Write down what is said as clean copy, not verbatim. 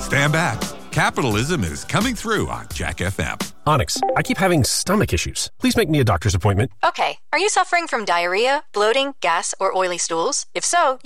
Stand back. Capitalism is coming through on Jack FM. Onyx, I keep having stomach issues. Please make me a doctor's appointment. Okay, are you suffering from diarrhea, bloating, gas, or oily stools? If so,